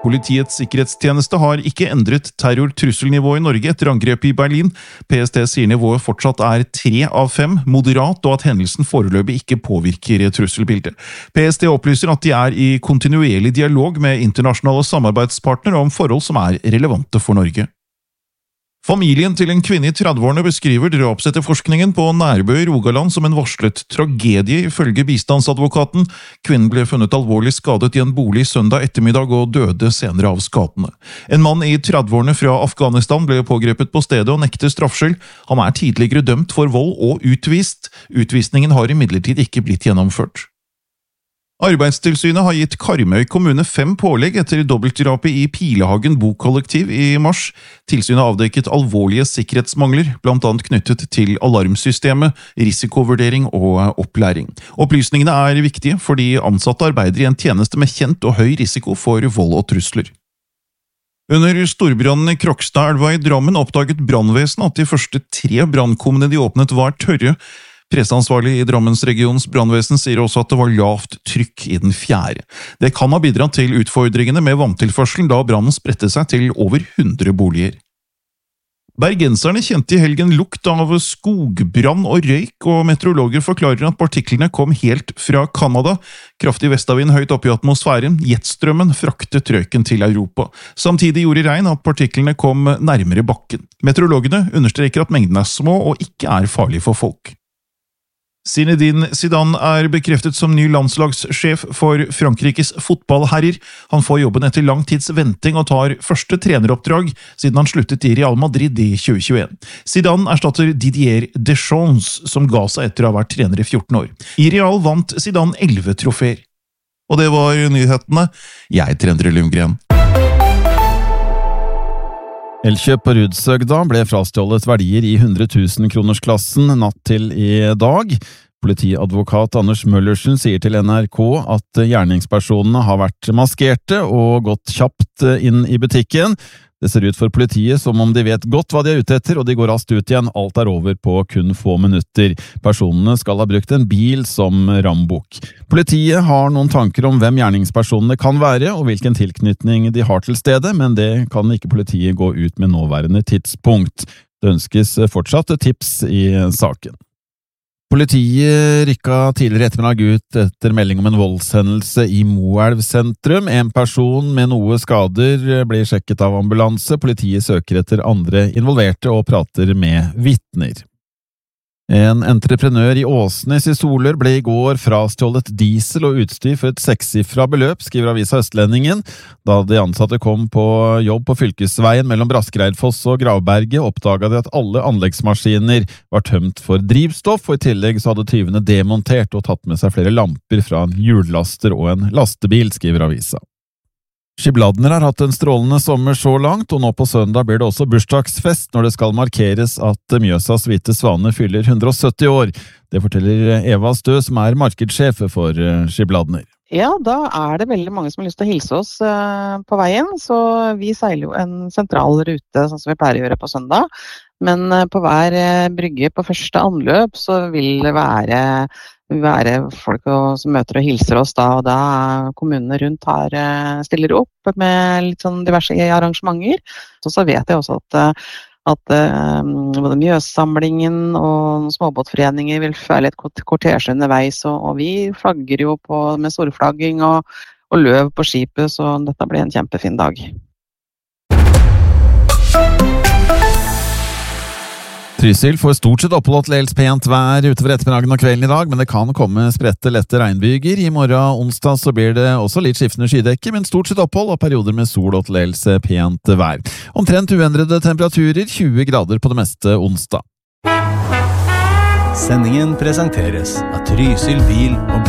Politiets sikkerhetstjeneste har ikke endret terrortrusselnivået i Norge etter angrepet i Berlin. PST sier nivået fortsatt 3 av 5, moderat, og at hendelsen foreløpig ikke påvirker trusselbildet. PST opplyser at de i kontinuerlig dialog med internasjonale samarbeidspartnere om forhold som relevante for Norge. Familien til en kvinne i 30-årene beskriver drapsetterforskningen på Nærbø i Rogaland som en varslet tragedie, ifølge bistandsadvokaten. Kvinnen ble funnet alvorlig skadet i en bolig søndag ettermiddag og døde senere av skadene. En mann i 30-årene fra Afghanistan ble pågrepet på stedet og nekter straffskyld. Han tidligere dømt for vold og utvist. Utvisningen har imidlertid ikke blitt gjennomført. Arbeidstilsynet har gitt Karmøy kommune 5 pålegg etter dobbeltdrapet i Pilehagen bokollektiv i mars. Tilsynet avdekket alvorlige sikkerhetsmangler, blant annet knyttet til alarmsystemet, risikovurdering og opplæring. Opplysningene viktige fordi ansatte arbeider i en tjeneste med kjent og høy risiko for vold og trusler. Under storbrannen i Krokstadelva i Drammen oppdaget brannvesenet at de første 3 brannkummene de åpnet var tørre. Presseansvarlig i Drammensregions brannvesen sier også at det var lavt trykk i den 4. Det kan ha bidratt til utfordringene med vanntilførselen da brannen spredte seg til over 100 boliger. Bergenserne kjente i helgen lukt av skogbrann og røyk, og meteorologer forklarer at partiklene kom helt fra Kanada. Kraftig vestavind høyt oppe i atmosfæren, jetstrømmen fraktet røyken til Europa. Samtidig gjorde regn at partiklene kom nærmere bakken. Meteorologene understreker at mengdene små og ikke farlige for folk. Zinedine Zidane bekreftet som ny landslagssjef for Frankrikes fotballherrer. Han får jobben etter lang tids venting og tar første treneroppdrag siden han sluttet i Real Madrid i 2021. Zidane erstatter Didier Deschamps, som ga seg etter å ha vært trener i 14 år. I Real vant Zidane 11 trofeer. Og det var nyhetene. Jeg trener Lundgren. Elkjøp på Rudsøgda ble frastjålet verdier i 100 000-kronersklassen natt til i dag. Politiadvokat Anders Møllersen sier til NRK at gjerningspersonene har vært maskerte og gått kjapt inn i butikken. Det ser ut for politiet som om de vet godt hva de ute etter, og de går raskt ut igjen. Alt over på kun få minutter. Personene skal ha brukt en bil som rambukk. Politiet har noen tanker om hvem gjerningspersonene kan være, og hvilken tilknytning de har til stedet, men det kan ikke politiet gå ut med nåværende tidspunkt. Det ønskes fortsatt tips i saken. Politiet rykka tidligere ettermiddag ut etter melding om en voldshendelse i Moelv sentrum. En person med noe skader ble sjekket av ambulanse. Politiet søker etter andre involverte og prater med vitner. En entreprenør i Åsnes i Solør ble i går frastjålet diesel og utstyr for et 6-sifret beløp, skriver avisa Østlendingen. Da de ansatte kom på jobb på fylkesveien mellom Braskereidfoss og Gravberget, oppdaget de at alle anleggsmaskiner var tømt for drivstoff, og i tillegg så hadde tyvene demontert og tatt med seg flere lamper fra en hjullaster og en lastebil, skriver avisa. Skibladner har hatt en strålende sommer så langt, og nå på søndag blir det også bursdagsfest når det skal markeres at Mjøsas hvite svane fyller 170 år. Det forteller Eva Stø, som markedssjef for Skibladner. Ja, da det veldig mange som har lyst til å hilse oss på veien, så vi seiler jo en sentral rute, sånn som vi pleier å gjøre på søndag. Men på hver brygge på første anløp så vil det være folk som møter og hilser oss da, og da kommunene rundt stiller opp med litt sånn diverse arrangementer. Så vet jeg også at både Mjøssamlingen og småbåtforeninger vil føle et kortesje underveis, og vi flagger jo med storflagging og løv på skipet, så dette blir en kjempefin dag. Trysil får stort sett oppholdt pent vær utover ettermiddagen og kvelden i dag, men det kan komme spredte lette regnbyger. I morgen onsdag så blir det også litt skiftende skydekke, men stort sett opphold og perioder med sol og til dels pent vær. Omtrent uendrede temperaturer, 20 grader på det meste onsdag. Sendingen presenteres av Trysil bil- og